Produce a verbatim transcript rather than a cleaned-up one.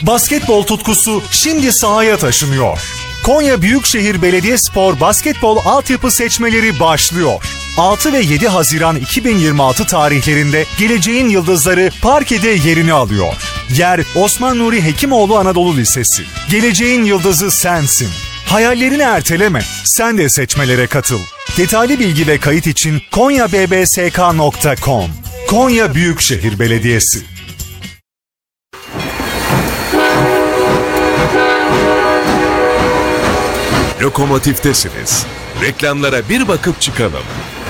Basketbol tutkusu şimdi sahaya taşınıyor. Konya Büyükşehir Belediyespor Basketbol Altyapı seçmeleri başlıyor. altı ve yedi Haziran iki bin yirmi altı tarihlerinde geleceğin yıldızları parkede yerini alıyor. Yer Osman Nuri Hekimoğlu Anadolu Lisesi. Geleceğin yıldızı sensin. Hayallerini erteleme, sen de seçmelere katıl. Detaylı bilgi ve kayıt için konya b b s k nokta com. Konya Büyükşehir Belediyesi. Lokomotiftesiniz. Reklamlara bir bakıp çıkalım.